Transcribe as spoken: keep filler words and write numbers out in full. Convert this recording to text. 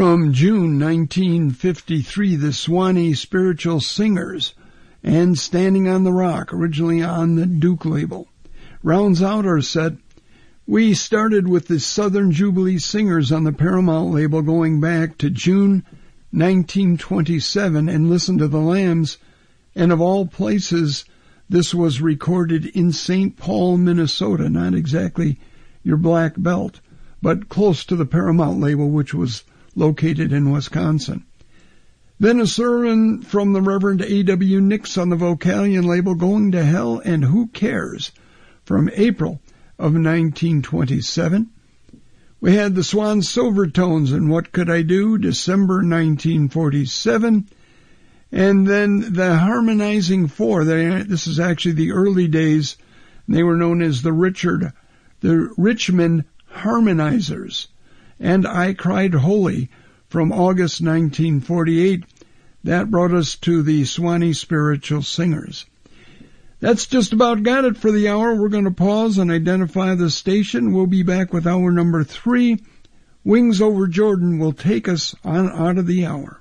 From June nineteen fifty-three, the Swanee Spiritual Singers and Standing on the Rock, originally on the Duke label, rounds out our set. We started with the Southern Jubilee Singers on the Paramount label going back to June nineteen twenty-seven, and Listen to the Lambs. And of all places, this was recorded in Saint Paul, Minnesota, not exactly your Black Belt, but close to the Paramount label, which was located in Wisconsin. Then a sermon from the Reverend A W Nix on the Vocalion label, Going to Hell and Who Cares, from April of nineteen twenty-seven. We had the Swan Silvertones and What Could I Do, December nineteen forty-seven. And then the Harmonizing Four, they, this is actually the early days. They were known as the Richard, the Richmond Harmonizers. And I Cried Holy from August nineteen forty-eight. That brought us to the Swanee Spiritual Singers. That's just about got it for the hour. We're going to pause and identify the station. We'll be back with hour number three. Wings Over Jordan will take us on out of the hour.